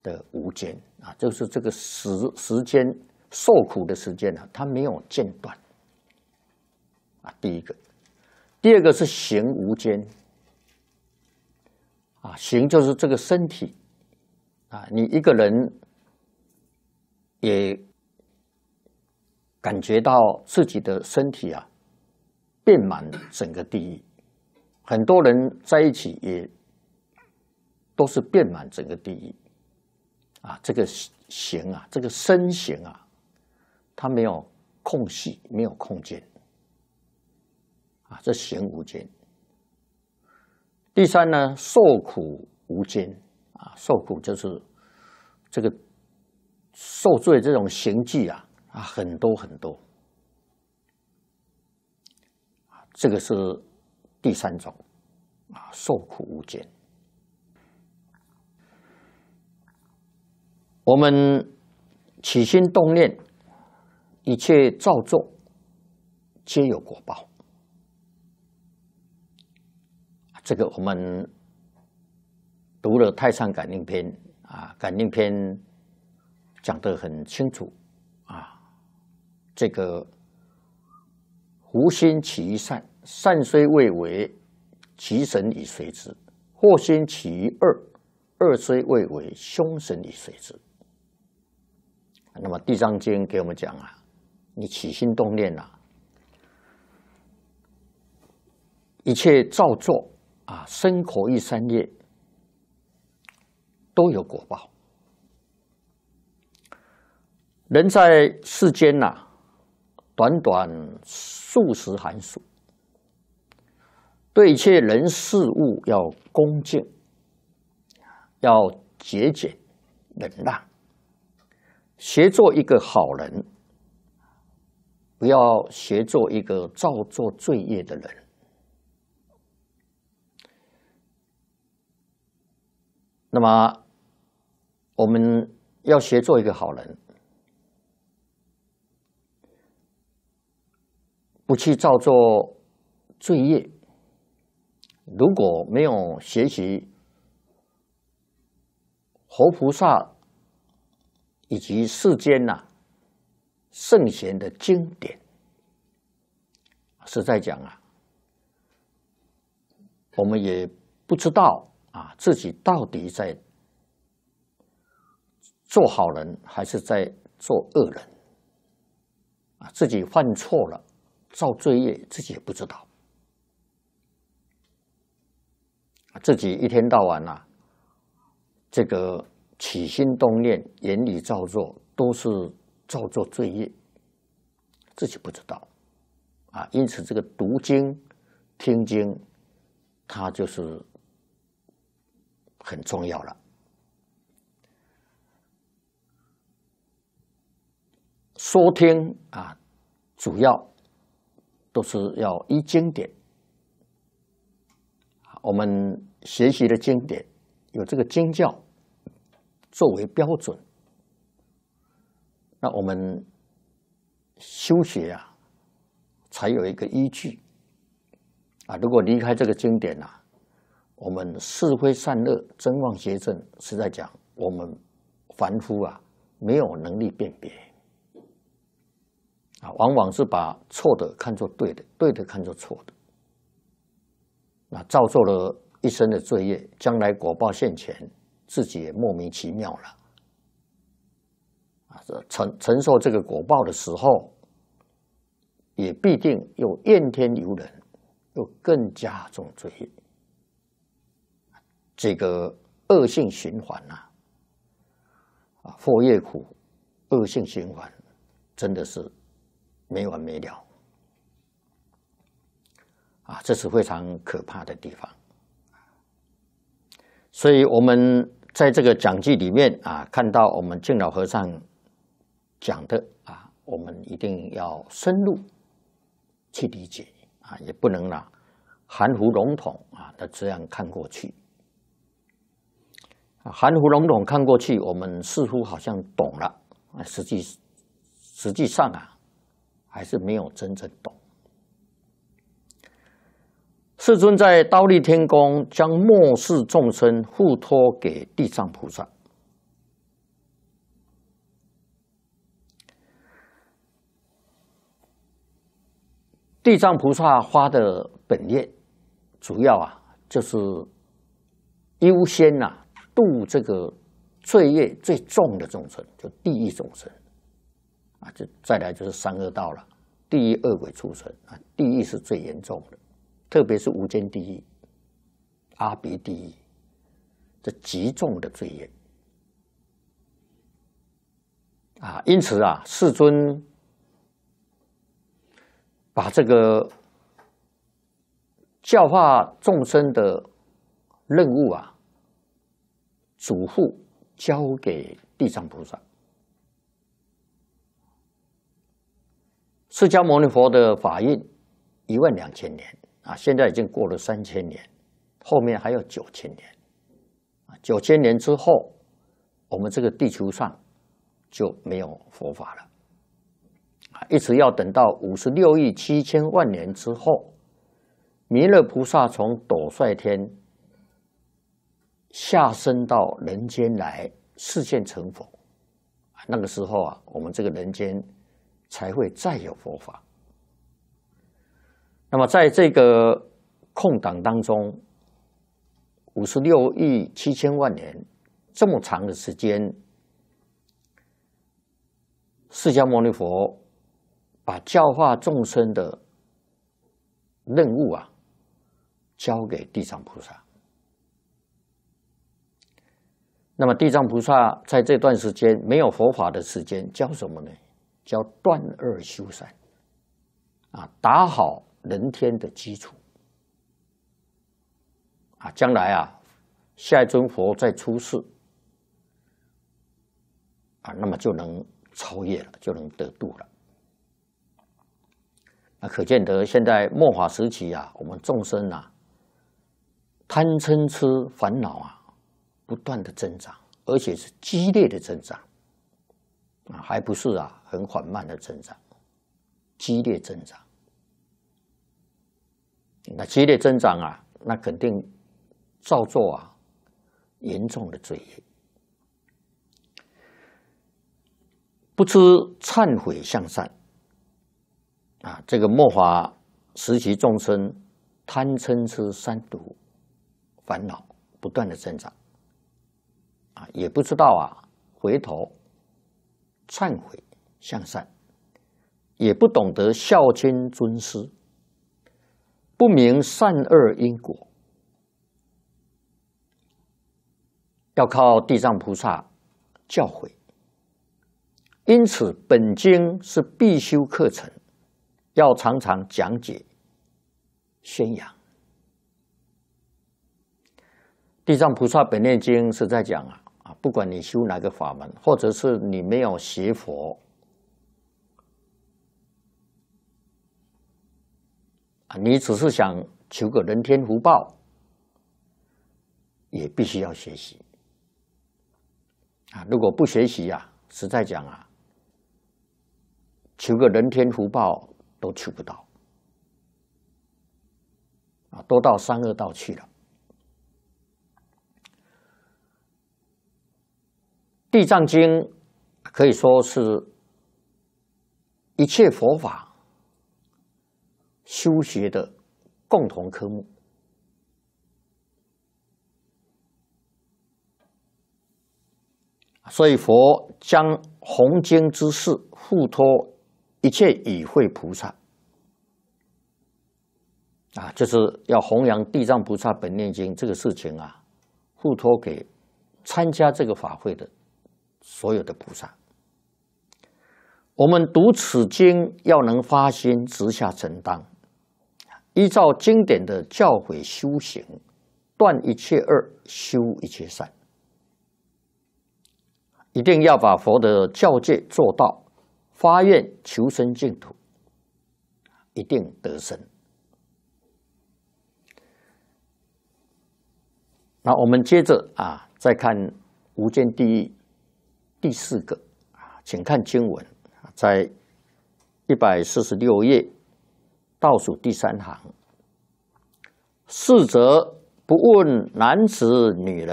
的无间啊，就是这个时间受苦的时间啊，它没有间断啊。第一个，第二个是行无间啊，行就是这个身体啊，你一个人也感觉到自己的身体啊遍满整个地狱，很多人在一起也都是遍满整个地狱啊。这个行啊，这个身形啊，它没有空隙，没有空间啊，这行无间。第三呢，受苦无间啊，受苦就是这个受罪这种刑具啊，很多很多，这个是第三种啊，受苦无间。我们起心动念，一切造作，皆有果报。这个我们读了《太上感应篇》啊，感应篇讲得很清楚啊。这个胡心起于善，善虽未为，其神以随之；祸心起于恶，恶虽未为，凶神以随之。那么《地藏经》给我们讲啊，你起心动念啊，一切造作啊，身口意三业都有果报。人在世间呐，短短数十寒暑，对一切人事物要恭敬，要节俭忍让，学做一个好人，不要学做一个造作罪业的人。那么我们要学做一个好人，不去造作罪业。如果没有学习活菩萨以及世间圣贤的经典，实在讲啊，我们也不知道自己到底在做好人还是在做恶人自己犯错了，造罪业，自己也不知道。自己一天到晚这个起心动念、言语造作，都是造作罪业，自己不知道因此这个读经、听经，它就是很重要了。说听主要都是要依经典。我们学习的经典有这个经教作为标准，那我们修学才有一个依据如果离开这个经典我们是非善恶、真妄邪正，实在讲，我们凡夫没有能力辨别往往是把错的看作对的，对的看作错的，造作了一生的罪业，将来果报现前，自己也莫名其妙了承受这个果报的时候，也必定又怨天尤人，又更加重罪业。这个恶性循环祸业苦，恶性循环，真的是没完没了这是非常可怕的地方。所以我们在这个讲记里面看到我们净老和尚讲的我们一定要深入去理解也不能含糊笼统的这样看过去。含糊笼统看过去，我们似乎好像懂了，实际上还是没有真正懂。世尊在忉利天宫将末世众生付托给地藏菩萨地藏菩萨发的本愿，主要就是优先度这个罪业最重的众生，就地狱众生就再来就是三恶道了，地狱恶鬼畜生地狱是最严重的，特别是无间地狱、阿鼻地狱，这极重的罪业因此世尊把这个教化众生的任务嘱咐交给地藏菩萨。释迦牟尼佛的法运12000年现在已经过了3000年，后面还有9000年。9000年之后，我们这个地球上就没有佛法了。一直要等到56亿7千万年之后，弥勒菩萨从斗率天下生到人间来示现成佛，那个时候我们这个人间才会再有佛法。那么在这个空档当中，56亿7千万年这么长的时间，释迦牟尼佛把教化众生的任务交给地藏菩萨。那么地藏菩萨在这段时间没有佛法的时间，教什么呢？教断恶修善打好人天的基础将来下一尊佛再出世那么就能超越了，就能得度了。可见得现在末法时期我们众生贪嗔痴烦恼不断的增长，而且是激烈的增长还不是很缓慢的增长，激烈增长。那激烈增长那肯定造作严重的罪业，不知忏悔向善这个末法时期众生贪嗔痴三毒烦恼不断的增长也不知道回头忏悔向善，也不懂得孝亲尊师，不明善恶因果，要靠地藏菩萨教诲。因此本经是必修课程，要常常讲解宣扬。地藏菩萨本愿经是在讲不管你修哪个法门，或者是你没有学佛你只是想求个人天福报，也必须要学习如果不学习实在讲求个人天福报都求不到都到三恶道去了。地藏经可以说是一切佛法修学的共同科目。所以佛将弘经之事付托一切与会菩萨就是要弘扬地藏菩萨本愿经这个事情付托给参加这个法会的所有的菩萨。我们读此经要能发心直下承担，依照经典的教诲修行，断一切恶，修一切善，一定要把佛的教戒做到，发愿求生净土，一定得生。那我们接着再看无间地狱第4个请看经文，在146页倒数第3行，是则不问男子女人。